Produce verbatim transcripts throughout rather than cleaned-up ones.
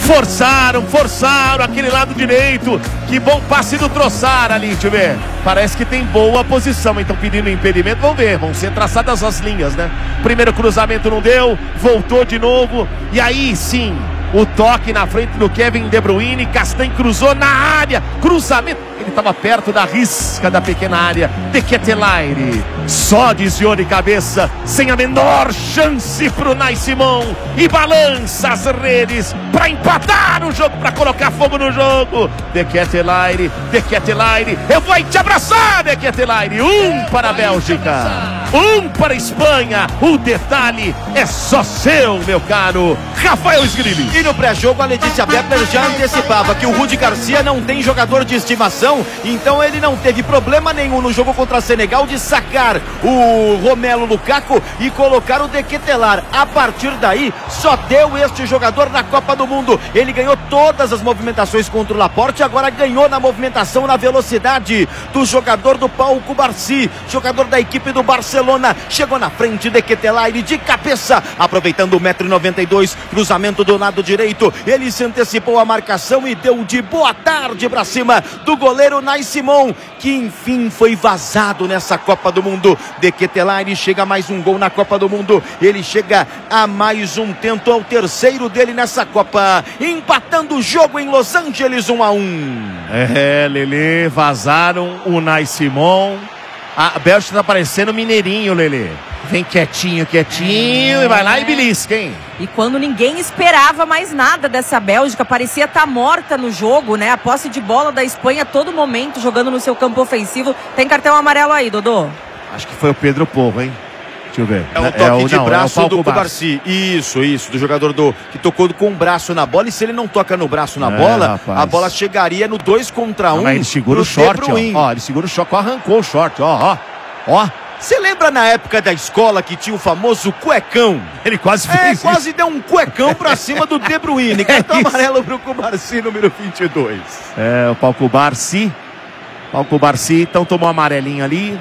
Forçaram, forçaram aquele lado direito. Que bom passe do Trossard ali, deixa eu ver. Parece que tem boa posição, então pedindo impedimento, vamos ver. Vão ser traçadas as linhas, né? Primeiro cruzamento não deu, voltou de novo. E aí sim, o toque na frente do Kevin De Bruyne. Castanho cruzou na área. Cruzamento. Ele estava perto da risca da pequena área. De Ketelaere só desviou de cabeça, sem a menor chance pro Unai Simon. E balança as redes para empatar o jogo, para colocar fogo no jogo. De Ketelaere, De Ketelaere, eu vou te abraçar, De Ketelaere. Um para a Bélgica, um para a Espanha. O detalhe é só seu, meu caro Rafael Sgrilli. E no pré-jogo a Letícia Bepler já antecipava que o Rudi Garcia não tem jogador de estimação, então ele não teve problema nenhum no jogo contra Senegal de sacar o Romelu Lukaku e colocar o De Ketelaere. A partir daí só deu este jogador na Copa do Mundo. Ele ganhou todas as movimentações contra o Laporte, agora ganhou na movimentação, na velocidade do jogador do Pau Cubarsí, jogador da equipe do Barcelona. Chegou na frente De Ketelaere de cabeça, aproveitando o um metro e noventa e dois, cruzamento do lado direito. Ele se antecipou a marcação e deu de boa tarde para cima do goleiro Unai Simon, que enfim foi vazado nessa Copa do Mundo. De Ketelaere chega a mais um gol na Copa do Mundo. Ele chega a mais um tento, ao terceiro dele nessa Copa, empatando o jogo em Los Angeles, um a um. É, Lelê, vazaram o Unai Simon. A Bélgica tá parecendo mineirinho, Lelê. Vem quietinho, quietinho, é. E vai lá e belisca, hein? E quando ninguém esperava mais nada dessa Bélgica, parecia estar morta no jogo, né? A posse de bola da Espanha a todo momento, jogando no seu campo ofensivo. Tem cartão amarelo aí, Dodô? Acho que foi o Pedro Porro, hein? Deixa eu ver. É um toque é o, de não, braço é do Cubarsí. Isso, isso, do jogador do, que tocou com o braço na bola. E se ele não toca no braço na é, bola, rapaz, a bola chegaria no dois contra um. Não, ele segura o short, ó. Ó, ele segura o short, arrancou o short, ó, ó, ó. Você lembra na época da escola que tinha o famoso cuecão? Ele quase fez É, isso. quase deu um cuecão pra cima do De Bruyne. Cartão é amarelo pro Cubarsí, número vinte e dois. É, o Pau Cubarsí. Pau Cubarsí, então tomou um amarelinho ali.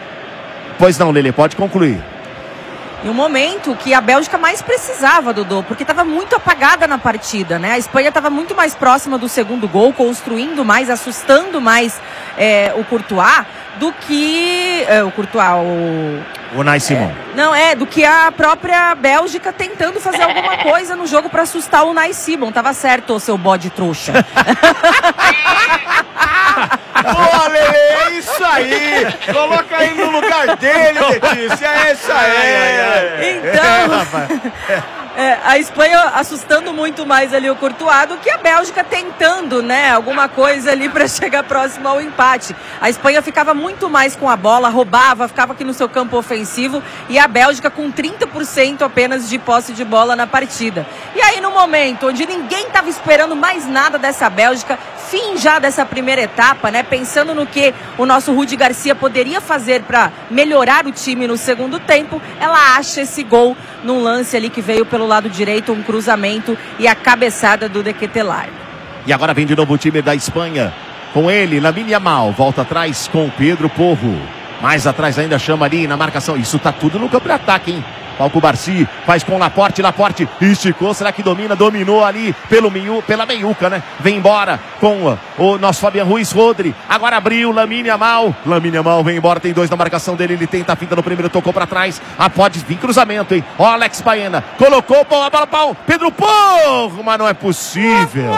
Pois não, Lelê, pode concluir. E um momento que a Bélgica mais precisava, Dodô, porque estava muito apagada na partida, né? A Espanha estava muito mais próxima do segundo gol, construindo mais, assustando mais é, o Courtois, do que... É, o Courtois, o... O Unai Simon. É, não, é, do que a própria Bélgica tentando fazer alguma coisa no jogo para assustar o Unai Simon. Tava certo, ô seu bode trouxa. Boa, Lelê, é isso aí. Coloca aí no lugar dele, Letícia. É isso aí. Então, é, a Espanha assustando muito mais ali o Courtois do que a Bélgica tentando, né, alguma coisa ali para chegar próximo ao empate. A Espanha ficava muito mais com a bola, roubava, ficava aqui no seu campo ofensivo, e a Bélgica com trinta por cento apenas de posse de bola na partida. E aí no momento onde ninguém estava esperando mais nada dessa Bélgica, fim já dessa primeira etapa, né, pensando no que o nosso Rudi Garcia poderia fazer para melhorar o time no segundo tempo, ela acha esse gol num lance ali que veio pelo lado direito, um cruzamento e a cabeçada do De Ketelaere. E agora vem de novo o time da Espanha, com ele, Lamine Yamal, volta atrás com Pedro Porro, mais atrás ainda chama ali na marcação, isso tá tudo no campo de ataque, hein? Pau Cubarsí faz com Laporte, Laporte esticou, será que domina? Dominou ali pelo meiu, pela meiuca, né? Vem embora com o nosso Fabian Ruiz Rodri, agora abriu, Lamine Yamal, Lamine Yamal vem embora, tem dois na marcação dele, ele tenta a finta no primeiro, tocou pra trás, ah, pode vir cruzamento, hein? Ó, Alex Baena, colocou a bola, pau, Pedro Porro, mas não é possível.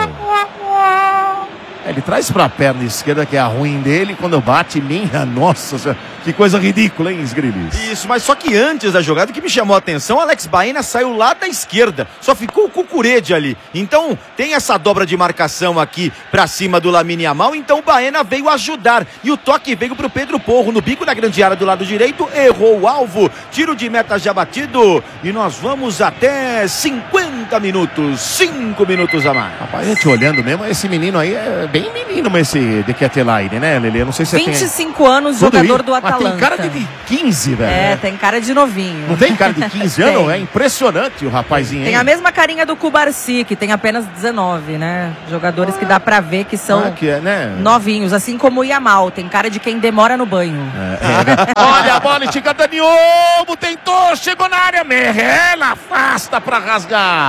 Ele traz pra perna esquerda, que é a ruim dele, quando bate, minha nossa, que coisa ridícula, hein, Sgrillis? Isso, mas só que antes da jogada, o que me chamou a atenção, Alex Baena saiu lá da esquerda, só ficou o Cucurede ali. Então, tem essa dobra de marcação aqui pra cima do Lamine Yamal, então o Baena veio ajudar. E o toque veio pro Pedro Porro, no bico da grande área do lado direito, errou o alvo, tiro de meta já batido, e nós vamos até cinquenta minutos, cinco minutos a mais. Rapaz, a gente olhando mesmo, esse menino aí é bem menino, esse De Ketelaere, né, Lelê? Eu não sei se vinte e cinco tem... anos, jogador isso? do Atalanta. Mas tem cara de quinze, velho. É, tem cara de novinho. Não tem cara de quinze anos? É impressionante o rapazinho, tem hein? A mesma carinha do Cubarsí, que tem apenas dezenove, né? Jogadores ah, que dá pra ver que são ah, que é, né? novinhos, assim como o Yamal. Tem cara de quem demora no banho. É, é. Olha a bola, estica Dani Olmo, tentou, chegou na área, Merrela, afasta pra rasgar.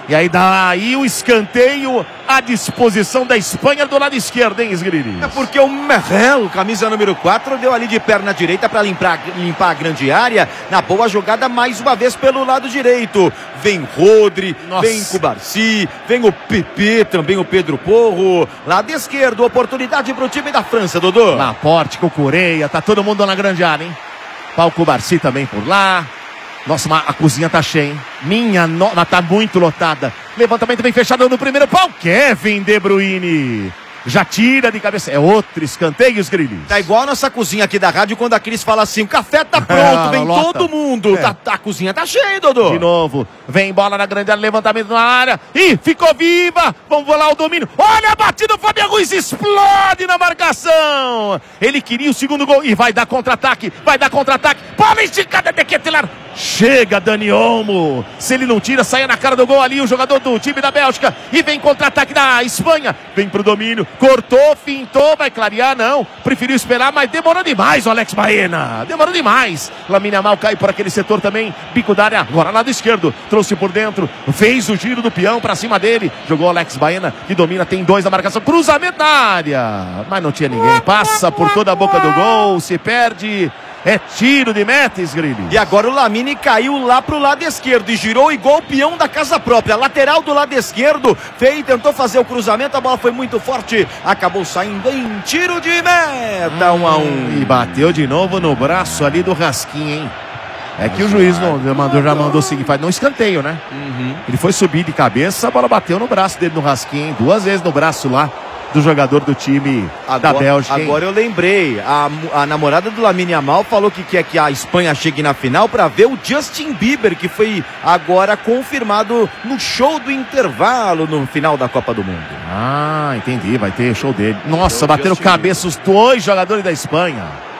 E aí daí o escanteio à disposição da Espanha do lado esquerdo, hein, Sgrilli? É porque o Merrell, camisa número quatro, deu ali de perna direita para limpar, limpar a grande área. Na boa jogada, mais uma vez pelo lado direito. Vem Rodri, Nossa. vem Cubarsí, vem o Pepe, também o Pedro Porro. Lado esquerdo, oportunidade para o time da França, Dodô. Laporte, Cucureia, tá todo mundo na grande área, hein? Pau Cubarsí também por lá. Nossa, a cozinha tá cheia, hein? Minha nona tá muito lotada. Levantamento bem fechado no primeiro pau. Kevin De Bruyne. Já tira de cabeça. É outro escanteio, os Grilhos. Tá igual a nossa cozinha aqui da rádio quando a Cris fala assim: o café tá pronto, vem lota. todo mundo. É. Tá, tá, a cozinha tá cheia, Dodô. De novo, vem bola na grande área, levantamento na área. Ih, ficou viva. Vamos lá o domínio. Olha a batida, o Fabian Ruiz explode na marcação. Ele queria o segundo gol e vai dar contra-ataque. Vai dar contra-ataque. Bola esticada de Ketelaere. Chega Dani Olmo. Se ele não tira, saia na cara do gol ali o jogador do time da Bélgica. E vem contra-ataque da Espanha. Vem pro domínio. Cortou, fintou, vai clarear, não. Preferiu esperar, mas demorou demais o Alex Baena. Demorou demais. Lamine Yamal cai por aquele setor também. Bico da área, agora lado esquerdo. Trouxe por dentro, fez o giro do peão pra cima dele. Jogou o Alex Baena, que domina, tem dois na marcação. Cruzamento na área. Mas não tinha ninguém. Passa por toda a boca do gol, se perde. É tiro de meta, Sgrilli. E agora o Lamine caiu lá pro lado esquerdo e girou igual o peão da casa própria. Lateral do lado esquerdo. Fei, tentou fazer o cruzamento, a bola foi muito forte. Acabou saindo em tiro de meta. Um a um. E bateu de novo no braço ali do Rasquinha, hein? É que o juiz não, mandou, já mandou seguir, faz não escanteio, né? Uhum. Ele foi subir de cabeça, a bola bateu no braço dele no Rasquinha, hein? Duas vezes no braço lá do jogador do time agora, da Bélgica. Hein? Agora eu lembrei, a, a namorada do Lamine Yamal falou que quer que a Espanha chegue na final para ver o Justin Bieber, que foi agora confirmado no show do intervalo no final da Copa do Mundo. Ah, entendi, vai ter show dele. Nossa, bateram cabeça os dois jogadores da Espanha.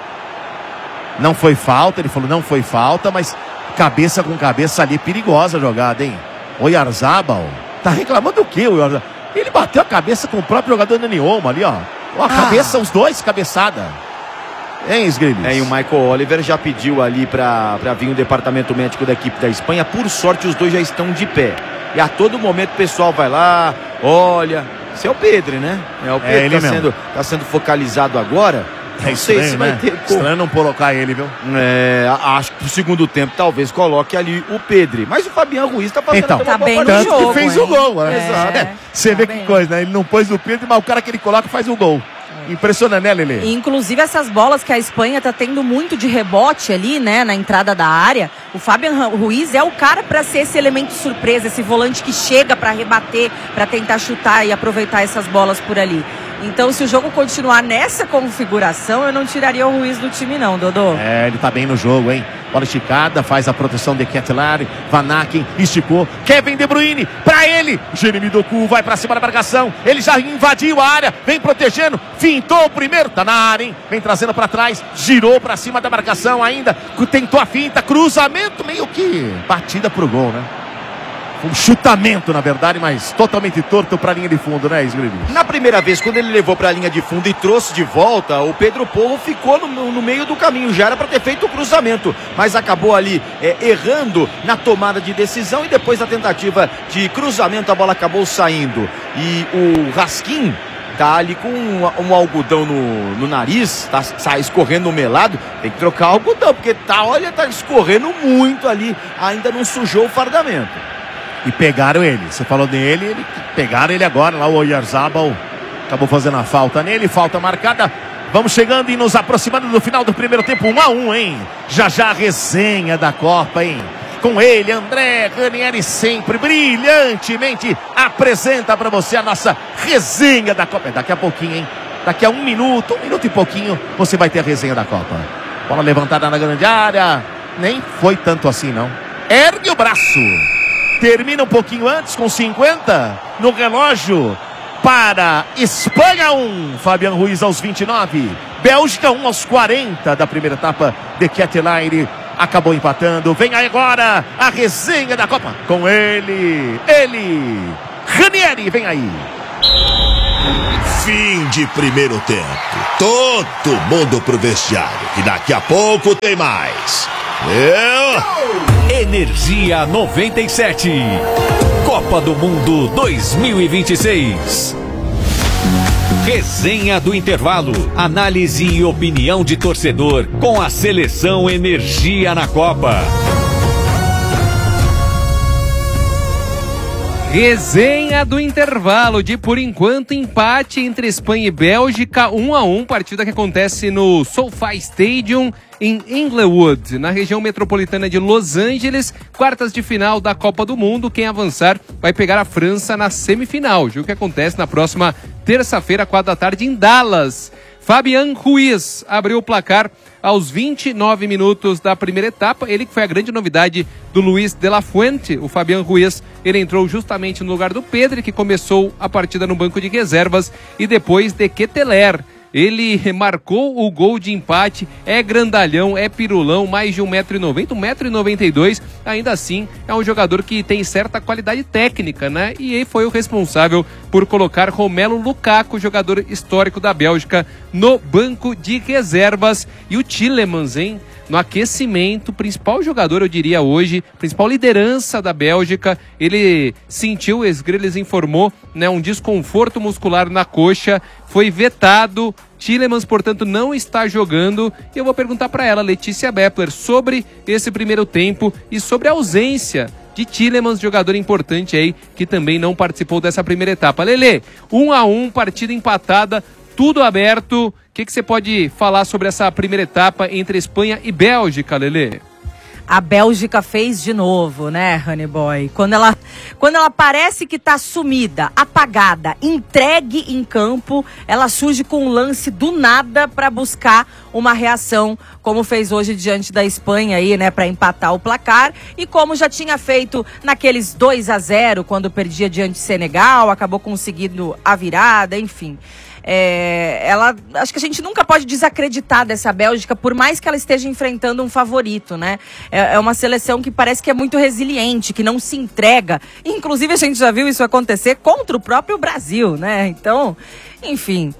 Não foi falta, ele falou não foi falta, mas cabeça com cabeça ali, perigosa a jogada, hein? O Oyarzabal tá reclamando do quê, o Oyarzabal? Ele bateu a cabeça com o próprio jogador Dani Olmo ali, ó. A cabeça, ah. os dois, cabeçada. Hein, Sgrilhos? É, e o Michael Oliver já pediu ali pra, pra vir o departamento médico da equipe da Espanha. Por sorte, os dois já estão de pé. E a todo momento o pessoal vai lá, olha. Esse é o Pedro, né? É o Pedro é que tá sendo, tá sendo focalizado agora. É não sei estranho, se vai né? ter. Estranho não colocar ele, viu? É, acho que pro segundo tempo talvez coloque ali o Pedro. Mas o Fabian Ruiz tá fazendo então, tá bem no tanto jogo, que fez hein? o gol. Né? É, Exato. É, você tá vê bem. Que coisa, né? Ele não pôs o Pedro, mas o cara que ele coloca faz o gol. Impressionante, né, Lelê? Inclusive essas bolas que a Espanha tá tendo muito de rebote ali, né, na entrada da área. O Fabian Ruiz é o cara para ser esse elemento surpresa, esse volante que chega para rebater, para tentar chutar e aproveitar essas bolas por ali. Então, se o jogo continuar nessa configuração, eu não tiraria o Ruiz do time não, Dodô. É, ele tá bem no jogo, hein? Bola esticada, faz a proteção de Ketelaere, Van Aken, esticou, Kevin De Bruyne, pra ele, Jeremy Doku vai pra cima da marcação, ele já invadiu a área, vem protegendo, fintou o primeiro, tá na área, hein? Vem trazendo pra trás, girou pra cima da marcação ainda, tentou a finta, cruzamento, meio que batida pro gol, né? Um chutamento, na verdade, mas totalmente torto para a linha de fundo, né, Sgrilhos? Na primeira vez, quando ele levou para a linha de fundo e trouxe de volta, o Pedro Porro ficou no, no meio do caminho. Já era para ter feito o cruzamento, mas acabou ali é, errando na tomada de decisão e depois da tentativa de cruzamento, a bola acabou saindo. E o Raskin tá ali com um, um algodão no, no nariz, tá, tá escorrendo o melado, tem que trocar o algodão, porque tá, olha, tá escorrendo muito ali, ainda não sujou o fardamento. E pegaram ele, você falou dele, ele, pegaram ele agora, lá o Oyarzabal acabou fazendo a falta nele, falta marcada. Vamos chegando e nos aproximando do final do primeiro tempo, um a um, hein? Já já a resenha da Copa, hein? Com ele, André Ranieri, sempre brilhantemente apresenta para você a nossa resenha da Copa. Daqui a pouquinho, hein? Daqui a um minuto, um minuto e pouquinho, você vai ter a resenha da Copa. Bola levantada na grande área, nem foi tanto assim, não. Ergue o braço. Termina um pouquinho antes, com cinquenta no relógio, para Espanha um, Fabian Ruiz aos vinte e nove, Bélgica um aos quarenta da primeira etapa de Ketelaere, acabou empatando. Vem aí agora a resenha da Copa, com ele, ele, Ranieri, vem aí. Fim de primeiro tempo, todo mundo pro vestiário, que daqui a pouco tem mais. Eu... Energia noventa e sete. Copa do Mundo dois mil e vinte e seis. Resenha do intervalo. Análise e opinião de torcedor com a seleção Energia na Copa. Resenha do intervalo de, por enquanto, empate entre Espanha e Bélgica, um a um, partida que acontece no SoFi Stadium em Inglewood, na região metropolitana de Los Angeles, quartas de final da Copa do Mundo. Quem avançar vai pegar a França na semifinal, jogo que acontece na próxima terça-feira, quatro da tarde, em Dallas. Fabián Ruiz abriu o placar aos vinte e nove minutos da primeira etapa. Ele que foi a grande novidade do Luis de la Fuente. O Fabián Ruiz, ele entrou justamente no lugar do Pedri, que começou a partida no banco de reservas, e depois de Ketelaere. Ele marcou o gol de empate, é grandalhão, é pirulão, mais de um metro e noventa, um metro e noventa e dois, ainda assim é um jogador que tem certa qualidade técnica, né? E ele foi o responsável por colocar Romelu Lukaku, jogador histórico da Bélgica, no banco de reservas. E o Tielemans, hein? No aquecimento, principal jogador, eu diria hoje, principal liderança da Bélgica, ele sentiu, o Esgreles informou, né, um desconforto muscular na coxa, foi vetado. Tielemans, portanto, não está jogando. E eu vou perguntar para ela, Letícia Bepler, sobre esse primeiro tempo e sobre a ausência de Tielemans, jogador importante aí, que também não participou dessa primeira etapa. Lelê, um a um, partida empatada, tudo aberto. O que, que você pode falar sobre essa primeira etapa entre Espanha e Bélgica, Lelê? A Bélgica fez de novo, né, Honey Boy? Quando ela, quando ela parece que tá sumida, apagada, entregue em campo, ela surge com um lance do nada para buscar uma reação, como fez hoje diante da Espanha aí, né, para empatar o placar, e como já tinha feito naqueles dois a zero, quando perdia diante de Senegal, acabou conseguindo a virada, enfim. É, ela, acho que a gente nunca pode desacreditar dessa Bélgica, por mais que ela esteja enfrentando um favorito, né? É, é uma seleção que parece que é muito resiliente, que não se entrega. Inclusive, a gente já viu isso acontecer contra o próprio Brasil, né? Então, enfim.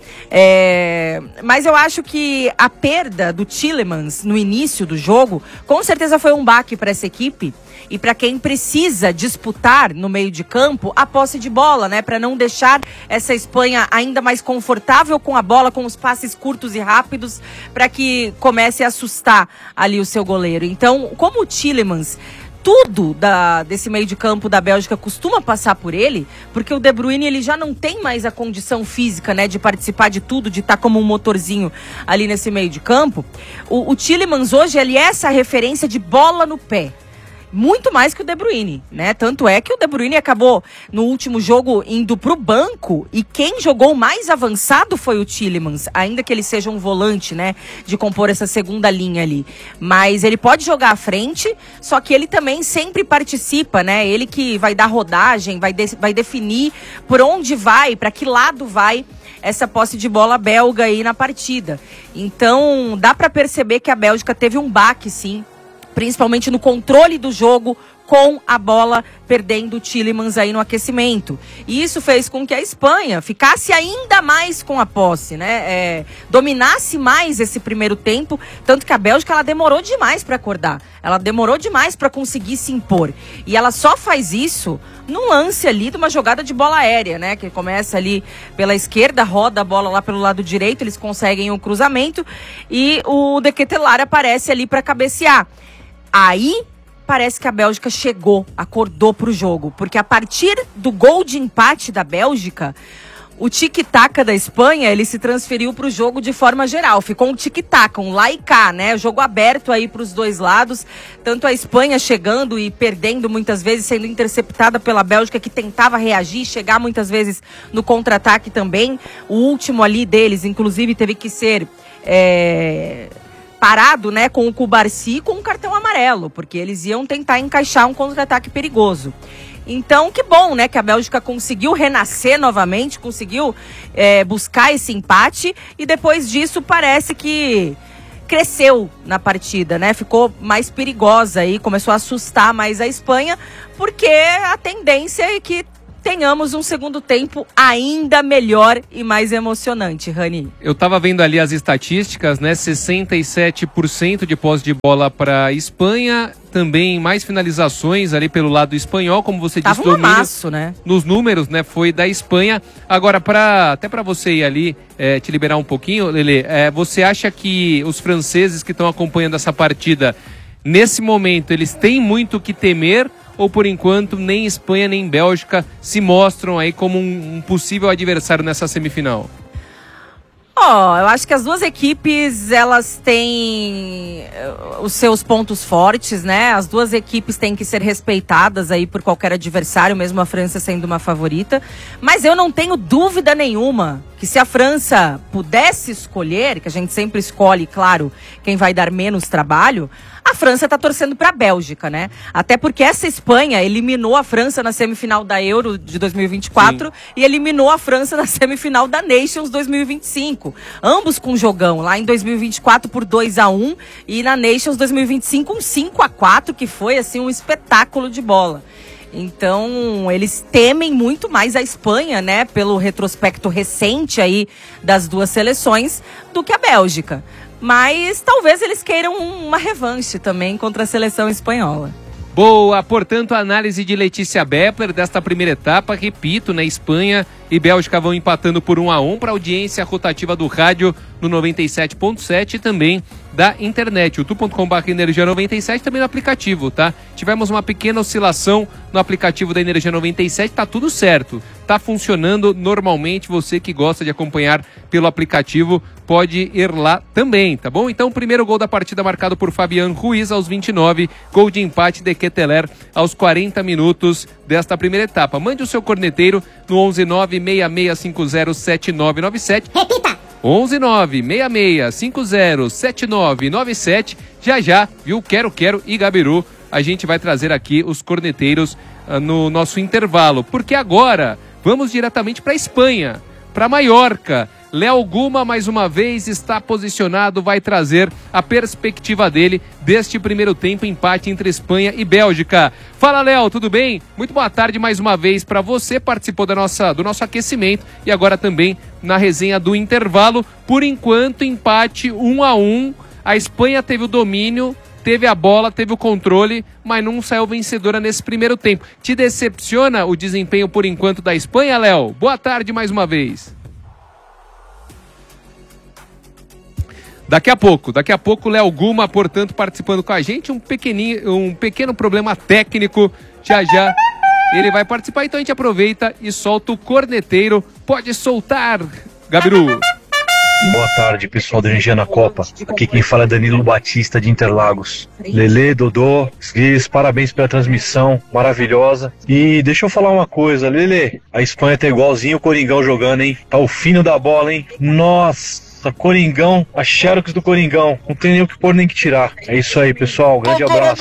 É, mas eu acho que a perda do Tielemans no início do jogo, com certeza foi um baque para essa equipe. E para quem precisa disputar no meio de campo a posse de bola, né? Para não deixar essa Espanha ainda mais confortável com a bola, com os passes curtos e rápidos, para que comece a assustar ali o seu goleiro. Então, como o Tielemans, tudo da, desse meio de campo da Bélgica costuma passar por ele, porque o De Bruyne, ele já não tem mais a condição física, né, de participar de tudo, de estar como um motorzinho ali nesse meio de campo. O, o Tielemans hoje, ele é essa referência de bola no pé. Muito mais que o De Bruyne, né? Tanto é que o De Bruyne acabou no último jogo indo pro banco, e quem jogou mais avançado foi o Tielemans, ainda que ele seja um volante, né? De compor essa segunda linha ali. Mas ele pode jogar à frente, só que ele também sempre participa, né? Ele que vai dar rodagem, vai, de, vai definir por onde vai, para que lado vai essa posse de bola belga aí na partida. Então, dá para perceber que a Bélgica teve um baque, sim, principalmente no controle do jogo, com a bola, perdendo o Tielemans aí no aquecimento. E isso fez com que a Espanha ficasse ainda mais com a posse, né? É, dominasse mais esse primeiro tempo, tanto que a Bélgica, ela demorou demais para acordar. Ela demorou demais para conseguir se impor. E ela só faz isso num lance ali de uma jogada de bola aérea, né? Que começa ali pela esquerda, roda a bola lá pelo lado direito, eles conseguem um cruzamento e o De Ketelaere aparece ali para cabecear. Aí parece que a Bélgica chegou, acordou pro jogo, porque a partir do gol de empate da Bélgica, o tic-tac da Espanha, ele se transferiu pro jogo de forma geral. Ficou um tic-tac, um lá e cá, né? Jogo aberto aí pros dois lados, tanto a Espanha chegando e perdendo muitas vezes, sendo interceptada pela Bélgica, que tentava reagir, chegar muitas vezes no contra-ataque também. O último ali deles, inclusive, teve que ser É... parado, né, com o Cubarsi com um cartão amarelo, porque eles iam tentar encaixar um contra-ataque perigoso. Então, que bom, né, que a Bélgica conseguiu renascer novamente, conseguiu é, buscar esse empate, e depois disso parece que cresceu na partida, né, ficou mais perigosa e começou a assustar mais a Espanha, porque a tendência é que tenhamos um segundo tempo ainda melhor e mais emocionante, Rani. Eu tava vendo ali as estatísticas, né? sessenta e sete por cento de posse de bola para Espanha, também mais finalizações ali pelo lado espanhol, como você Tava disse, um domínio amasso, né? nos números, né? Foi da Espanha. Agora, pra, até para você ir ali, é, te liberar um pouquinho, Lelê, é, você acha que os franceses que estão acompanhando essa partida, nesse momento, eles têm muito o que temer? Ou por enquanto nem Espanha nem Bélgica se mostram aí como um, um possível adversário nessa semifinal? Ó, oh, eu acho que as duas equipes, elas têm os seus pontos fortes, né? As duas equipes têm que ser respeitadas aí por qualquer adversário, mesmo a França sendo uma favorita. Mas eu não tenho dúvida nenhuma que se a França pudesse escolher, que a gente sempre escolhe, claro, quem vai dar menos trabalho, a França tá torcendo para a Bélgica, né? Até porque essa Espanha eliminou a França na semifinal da Euro de dois mil e vinte e quatro. Sim. E eliminou a França na semifinal da Nations dois mil e vinte e cinco. Ambos com jogão, lá em dois mil e vinte e quatro por dois a um e na Nations dois mil e vinte e cinco um cinco a quatro, que foi assim um espetáculo de bola. Então, eles temem muito mais a Espanha, né, pelo retrospecto recente aí das duas seleções, do que a Bélgica. Mas talvez eles queiram uma revanche também contra a seleção espanhola. Boa, portanto, a análise de Letícia Bepler desta primeira etapa. Repito, né, Espanha e Bélgica vão empatando por um a um para a audiência rotativa do rádio no noventa e sete ponto sete e também da internet, youtube ponto com barra energia noventa e sete, também no aplicativo, tá? Tivemos uma pequena oscilação no aplicativo da Energia noventa e sete, tá tudo certo, tá funcionando normalmente. Você que gosta de acompanhar pelo aplicativo pode ir lá também, tá bom? Então, o primeiro gol da partida marcado por Fabián Ruiz aos vinte e nove, gol de empate de Ketelaere aos quarenta minutos desta primeira etapa. Mande o seu corneteiro no onze nove seis seis cinco zero sete nove nove sete. Repita! onze nove seis seis cinco zero sete nove nove sete. Já já, viu? Quero, quero e Gabiru. A gente vai trazer aqui os corneteiros uh, no nosso intervalo. Porque agora vamos diretamente para a Espanha, para Maiorca. Léo Guma, mais uma vez, está posicionado, vai trazer a perspectiva dele deste primeiro tempo, empate entre Espanha e Bélgica. Fala, Léo, tudo bem? Muito boa tarde mais uma vez para você, participou da nossa, do nosso aquecimento e agora também na resenha do intervalo. Por enquanto, empate um a um, a Espanha teve o domínio, teve a bola, teve o controle, mas não saiu vencedora nesse primeiro tempo. Te decepciona o desempenho por enquanto da Espanha, Léo? Boa tarde mais uma vez. Daqui a pouco, daqui a pouco, Léo Guma, portanto, participando com a gente, um, pequeninho, um pequeno problema técnico, já já ele vai participar, então a gente aproveita e solta o corneteiro. Pode soltar, Gabiru. Boa tarde, pessoal da Energia na Copa. Aqui quem fala é Danilo Batista de Interlagos. Lelê, Dodô, Guiz, parabéns pela transmissão maravilhosa. E deixa eu falar uma coisa, Lelê, a Espanha tá igualzinho o Coringão jogando, hein? Tá o fino da bola, hein? Nossa! Coringão, a Xerox do Coringão, não tem nem o que pôr nem que tirar. É isso aí, pessoal, um grande abraço.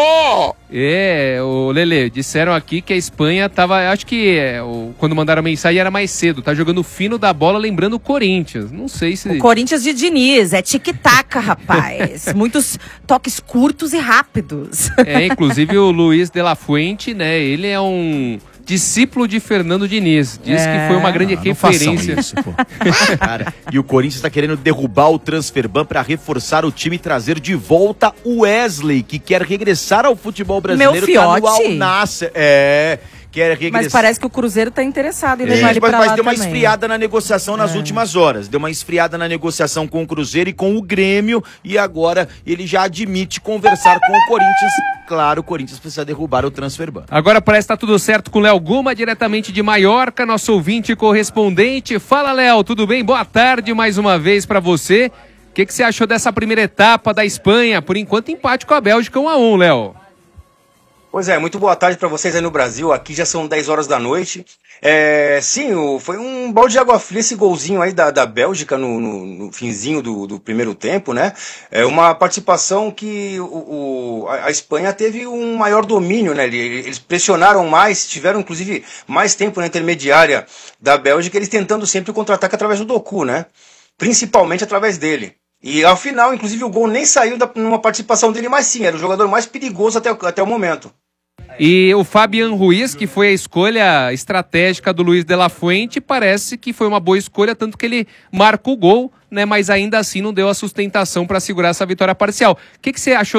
É, o Lelê, disseram aqui que a Espanha tava, acho que é, o, quando mandaram a mensagem era mais cedo, tá jogando fino da bola, lembrando o Corinthians, não sei se... O Corinthians de Diniz, é tic-tac, rapaz, muitos toques curtos e rápidos. É, inclusive o Luiz de la Fuente, né, ele é um... discípulo de Fernando Diniz. Diz é... que foi uma grande não, referência. Não isso, pô. Cara, e o Corinthians está querendo derrubar o transferban para reforçar o time e trazer de volta o Wesley, que quer regressar ao futebol brasileiro. Meu fiote. Tá no Al Nassr. É... Quer regressar. Mas parece que o Cruzeiro está interessado em levar é, ele mas, pra mas lá deu uma também. esfriada na negociação nas é. últimas horas. Deu uma esfriada na negociação com o Cruzeiro e com o Grêmio. E agora ele já admite conversar com o Corinthians. Claro, o Corinthians precisa derrubar o transferban. Agora parece que tá tudo certo com o Léo Guma, diretamente de Maiorca, nosso ouvinte correspondente. Fala, Léo, tudo bem? Boa tarde mais uma vez para você. O que, que você achou dessa primeira etapa da Espanha? Por enquanto, empate com a Bélgica um a um, Léo. Pois é, muito boa tarde para vocês aí no Brasil. Aqui já são dez horas da noite. É, sim, o, foi um balde de água fria esse golzinho aí da, da Bélgica no, no, no finzinho do, do primeiro tempo, né? É uma participação que o, o, a, a Espanha teve um maior domínio, né? Eles pressionaram mais, tiveram inclusive mais tempo na intermediária da Bélgica, eles tentando sempre o contra-ataque através do Doku, né? Principalmente através dele. E ao final, inclusive, o gol nem saiu da, numa participação dele, mas sim, era o jogador mais perigoso até, até o momento. E o Fabian Ruiz, que foi a escolha estratégica do Luiz de la Fuente, parece que foi uma boa escolha, tanto que ele marca o gol, né? Mas ainda assim não deu a sustentação para segurar essa vitória parcial. O que, que você achou